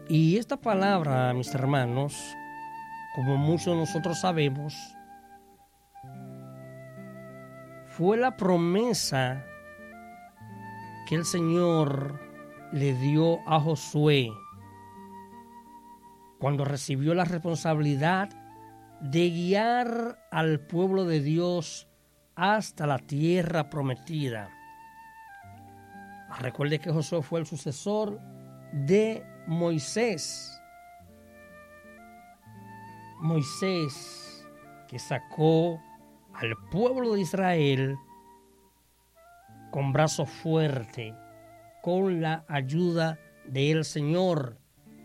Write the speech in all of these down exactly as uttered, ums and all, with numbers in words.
Y esta palabra, mis hermanos, como muchos de nosotros sabemos, fue la promesa que el Señor le dio a Josué cuando recibió la responsabilidad de guiar al pueblo de Dios hasta la tierra prometida. Recuerde que Josué fue el sucesor de Moisés. Moisés, que sacó al pueblo de Israel con brazo fuerte, con la ayuda del Señor.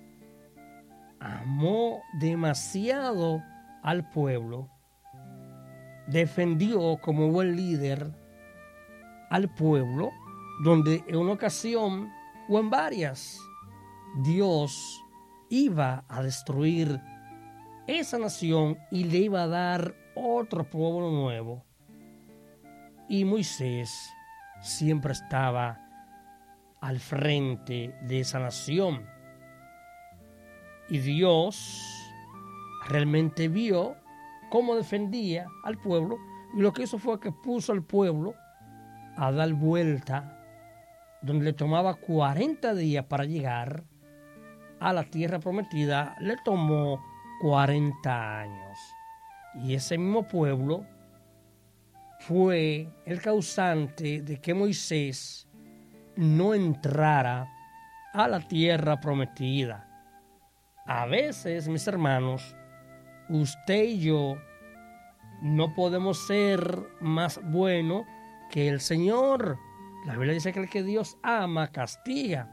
Amó demasiado al pueblo, defendió como buen líder al pueblo, donde en una ocasión o en varias, Dios iba a destruir esa nación y le iba a dar otro pueblo nuevo. Y Moisés siempre estaba al frente de esa nación. Y Dios realmente vio cómo defendía al pueblo, y lo que hizo fue que puso al pueblo a dar vuelta, donde le tomaba cuarenta días para llegar a la tierra prometida, le tomó cuarenta años. Y ese mismo pueblo fue el causante de que Moisés no entrara a la tierra prometida. A veces, mis hermanos, usted y yo no podemos ser más buenos que el Señor. La Biblia dice que el que Dios ama, castiga.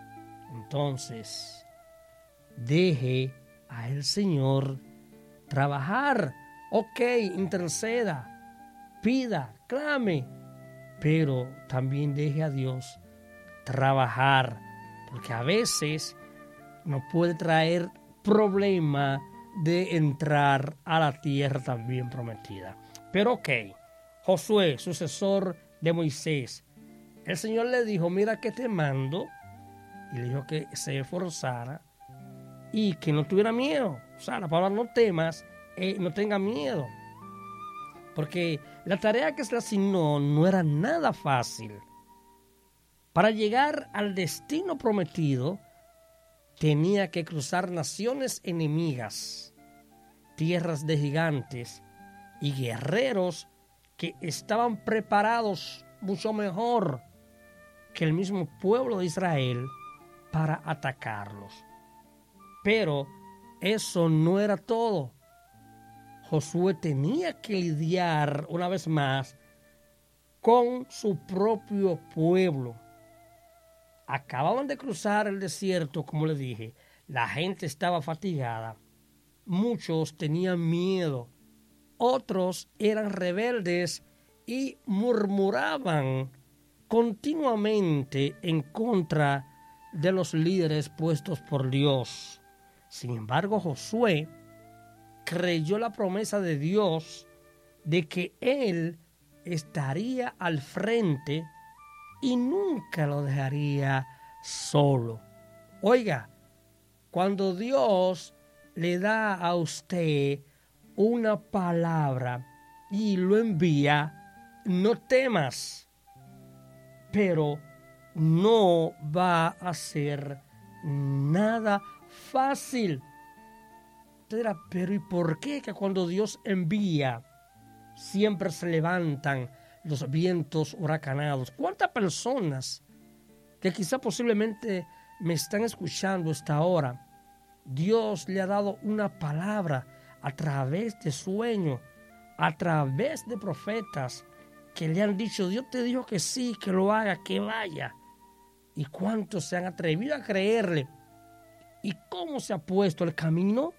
Entonces, deje a el Señor trabajar. Ok, interceda, pida, clame, pero también deje a Dios trabajar, porque a veces nos puede traer problema de entrar a la tierra también prometida. Pero ok, Josué, sucesor de Moisés, el Señor le dijo, mira que te mando, y le dijo que se esforzara y que no tuviera miedo. O sea, la palabra no temas, eh, no tenga miedo. Porque la tarea que se le asignó no era nada fácil. Para llegar al destino prometido, tenía que cruzar naciones enemigas, tierras de gigantes y guerreros que estaban preparados mucho mejor que el mismo pueblo de Israel para atacarlos. Pero eso no era todo. Josué tenía que lidiar una vez más con su propio pueblo. Acababan de cruzar el desierto, como le dije. La gente estaba fatigada. Muchos tenían miedo. Otros eran rebeldes y murmuraban continuamente en contra de los líderes puestos por Dios. Sin embargo, Josué creyó la promesa de Dios de que él estaría al frente y nunca lo dejaría solo. Oiga, cuando Dios le da a usted una palabra y lo envía, no temas, pero no va a ser nada fácil. Usted dirá, pero ¿y por qué que cuando Dios envía siempre se levantan los vientos huracanados? ¿Cuántas personas que quizá posiblemente me están escuchando esta hora, Dios le ha dado una palabra a través de sueños, a través de profetas que le han dicho, Dios te dijo que sí, que lo haga, que vaya? ¿Y cuántos se han atrevido a creerle? ¿Y cómo se ha puesto el camino?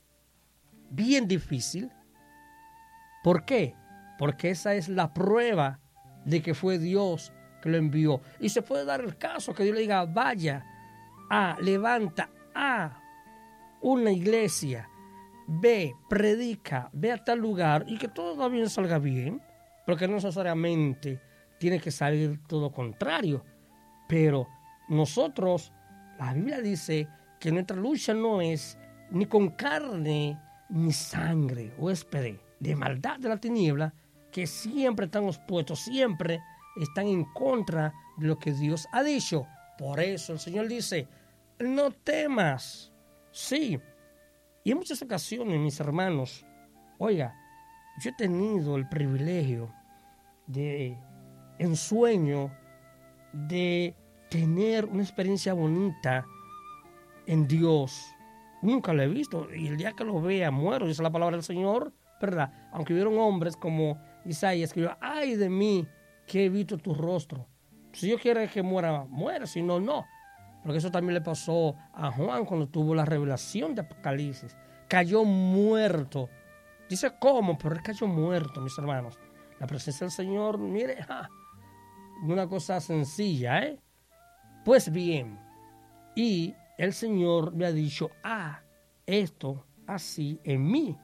Bien difícil. ¿Por qué? Porque esa es la prueba de que fue Dios que lo envió. Y se puede dar el caso que Dios le diga, vaya, a, levanta, a una iglesia, ve, predica, ve a tal lugar, y que todo también salga bien, porque no necesariamente tiene que salir todo contrario. Pero nosotros, la Biblia dice que nuestra lucha no es ni con carne ni sangre, huésped de maldad de la tiniebla, que siempre están opuestos, siempre están en contra de lo que Dios ha dicho. Por eso el Señor dice, no temas. Sí, y en muchas ocasiones, mis hermanos, oiga, yo he tenido el privilegio de ensueño de tener una experiencia bonita en Dios. Nunca lo he visto, y el día que lo vea muero, dice la palabra del Señor, ¿verdad? Aunque hubieron hombres como Isaías que yo, ay de mí, que he visto tu rostro. Si Dios quiere que muera, muera, si no, no. Porque eso también le pasó a Juan cuando tuvo la revelación de Apocalipsis. Cayó muerto. Dice cómo, pero él cayó muerto, mis hermanos. La presencia del Señor, mire, ja, una cosa sencilla, ¿eh? Pues bien, y el Señor me ha dicho, ah, esto así en mí.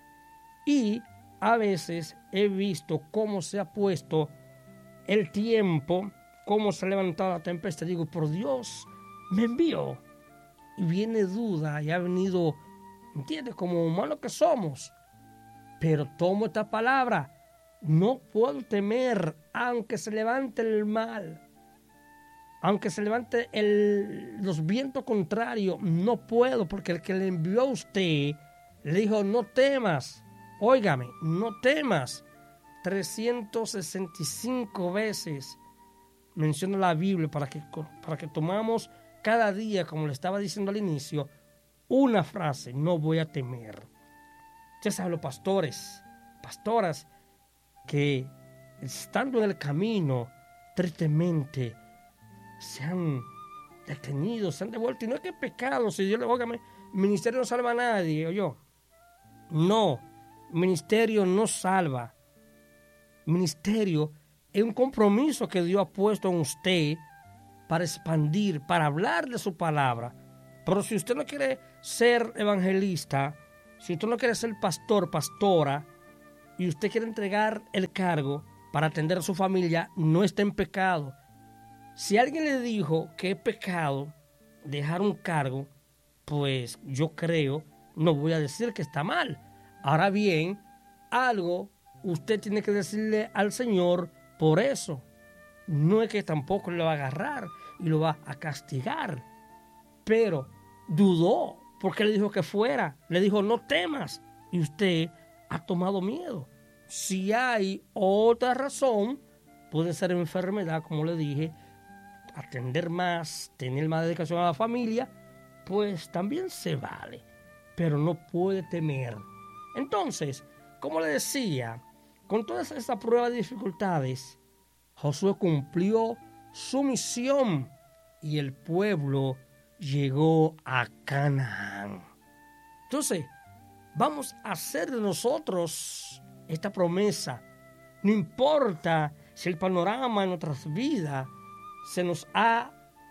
Y a veces he visto cómo se ha puesto el tiempo, cómo se ha levantado la tempestad. Digo, por Dios, me envió. Y viene duda y ha venido, ¿entiendes? Como humanos que somos. Pero tomo esta palabra. No puedo temer, aunque se levante el mal. Aunque se levante el, los vientos contrarios, no puedo, porque el que le envió a usted le dijo, no temas. Óigame, no temas. trescientas sesenta y cinco veces menciona la Biblia para que, para que tomamos cada día, como le estaba diciendo al inicio, una frase, no voy a temer. Ya saben, los pastores, pastoras, que estando en el camino, tristemente, se han detenido, se han devuelto. Y no es que pecado, si Dios le diga, ministerio no salva a nadie, oye. No, ministerio no salva. Ministerio es un compromiso que Dios ha puesto en usted para expandir, para hablar de su palabra. Pero si usted no quiere ser evangelista, si usted no quiere ser pastor, pastora, y usted quiere entregar el cargo para atender a su familia, no está en pecado. Si alguien le dijo que es pecado dejar un cargo, pues yo creo, no voy a decir que está mal. Ahora bien, algo usted tiene que decirle al Señor por eso. No es que tampoco lo va a agarrar y lo va a castigar, pero dudó porque le dijo que fuera, le dijo no temas y usted ha tomado miedo. Si hay otra razón, puede ser enfermedad, como le dije, atender más, tener más dedicación a la familia, pues también se vale, pero no puede temer. Entonces, como le decía, con todas estas pruebas y dificultades, Josué cumplió su misión y el pueblo llegó a Canaán. Entonces, vamos a hacer de nosotros esta promesa. No importa si el panorama en nuestras vidas se nos ha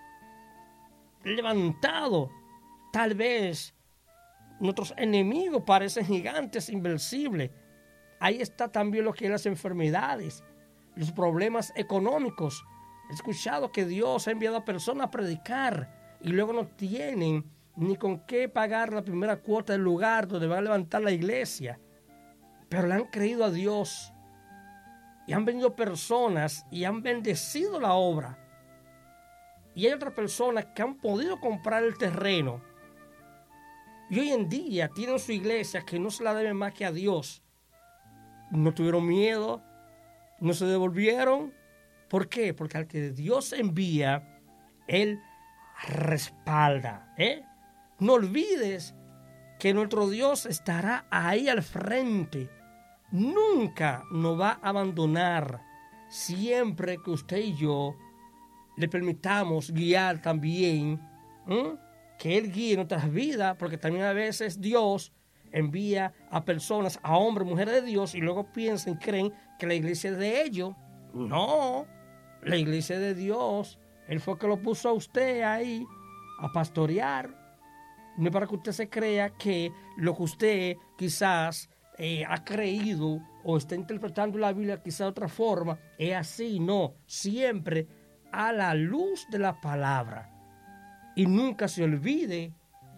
levantado. Tal vez nuestros enemigos parecen gigantes invencibles. Ahí está también lo que es las enfermedades, los problemas económicos. He escuchado que Dios ha enviado a personas a predicar y luego no tienen ni con qué pagar la primera cuota del lugar donde van a levantar la iglesia. Pero le han creído a Dios y han venido personas y han bendecido la obra. Y hay otras personas que han podido comprar el terreno y hoy en día tienen su iglesia que no se la deben más que a Dios. No tuvieron miedo, no se devolvieron. ¿Por qué? Porque al que Dios envía, Él respalda. ¿eh? No olvides que nuestro Dios estará ahí al frente. Nunca nos va a abandonar siempre que usted y yo le permitamos guiar también, ¿eh? que Él guíe nuestras vidas, porque también a veces Dios envía a personas, a hombres, mujeres de Dios, y luego piensan y creen que la iglesia es de ellos. No, la iglesia es de Dios. Él fue que lo puso a usted ahí a pastorear. No es para que usted se crea que lo que usted quizás eh, ha creído o está interpretando la Biblia quizás de otra forma, es así. No, siempre a la luz de la palabra. Y nunca se olvide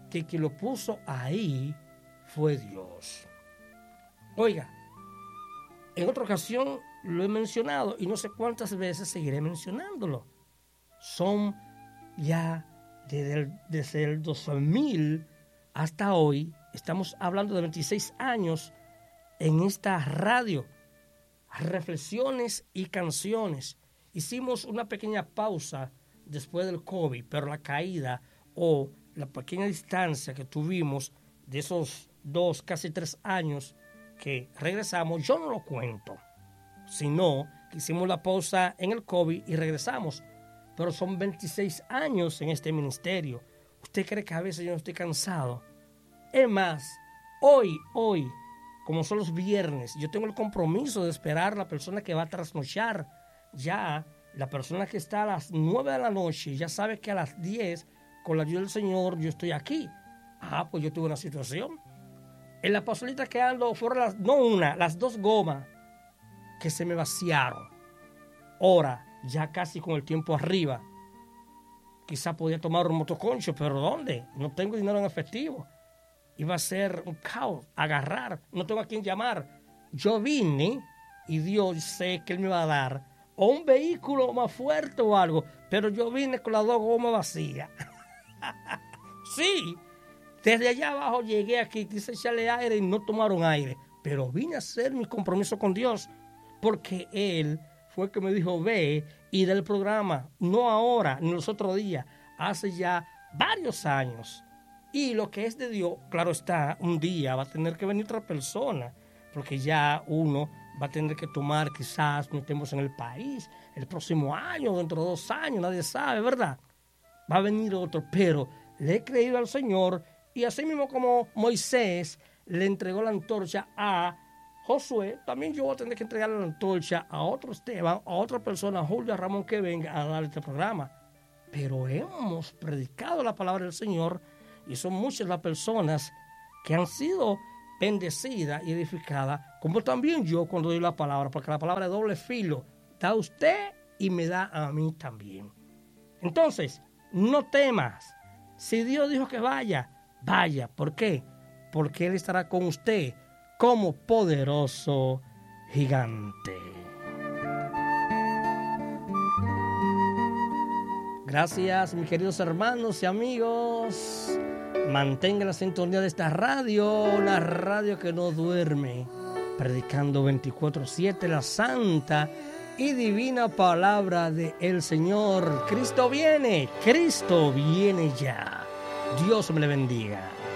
que quien lo puso ahí fue Dios. Oiga, en otra ocasión lo he mencionado y no sé cuántas veces seguiré mencionándolo. Son ya desde el, desde el dos mil hasta hoy, estamos hablando de veintiséis años en esta radio, reflexiones y canciones. Hicimos una pequeña pausa después del COVID, pero la caída o la pequeña distancia que tuvimos de esos dos, casi tres años que regresamos, yo no lo cuento, sino que hicimos la pausa en el COVID y regresamos. Pero son veintiséis años en este ministerio. ¿Usted cree que a veces yo no estoy cansado? Es más, hoy, hoy, como son los viernes, yo tengo el compromiso de esperar a la persona que va a trasnochar. Ya, la persona que está a las nueve de la noche, ya sabe que a las diez, con la ayuda del Señor, yo estoy aquí. Ah, pues yo tuve una situación. En la pasolita que ando, fueron las, no una, las dos gomas que se me vaciaron. Ahora, ya casi con el tiempo arriba. Quizá podía tomar un motoconcho, pero ¿dónde? No tengo dinero en efectivo. Iba a ser un caos, agarrar, no tengo a quién llamar. Yo vine y Dios sé que Él me va a dar o un vehículo más fuerte o algo, pero yo vine con las dos gomas vacías. Sí, desde allá abajo llegué aquí, quise echarle aire y no tomaron aire, pero vine a hacer mi compromiso con Dios, porque Él fue el que me dijo, ve y del programa, no ahora, ni los otros días, hace ya varios años. Y lo que es de Dios, claro está, un día va a tener que venir otra persona, porque ya uno va a tener que tomar, quizás no estemos en el país, el próximo año, dentro de dos años, nadie sabe, ¿verdad? Va a venir otro, pero le he creído al Señor, y así mismo como Moisés le entregó la antorcha a Josué, también yo voy a tener que entregarle la antorcha a otro Esteban, a otra persona, a Julio a Ramón, que venga a dar este programa. Pero hemos predicado la palabra del Señor y son muchas las personas que han sido bendecidas y edificadas, como también yo cuando doy la palabra, porque la palabra es doble filo, da a usted y me da a mí también. Entonces, no temas. Si Dios dijo que vaya, vaya. ¿Por qué? Porque Él estará con usted como poderoso gigante. Gracias, mis queridos hermanos y amigos. Mantengan la sintonía de esta radio, una radio que no duerme, predicando veinticuatro siete la santa y divina palabra de el Señor. Cristo viene, Cristo viene ya. Dios me le bendiga.